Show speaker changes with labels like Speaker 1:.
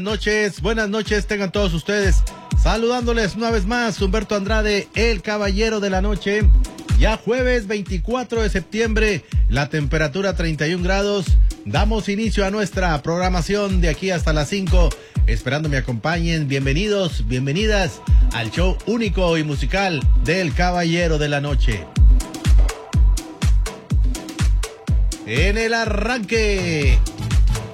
Speaker 1: Buenas noches, tengan todos ustedes. Saludándoles una vez más, Humberto Andrade, el caballero de la noche. Ya jueves 24 de septiembre, la temperatura 31 grados. Damos inicio a nuestra programación de aquí hasta las 5. Esperando me acompañen. Bienvenidos, bienvenidas al show único y musical del caballero de la noche. En el arranque,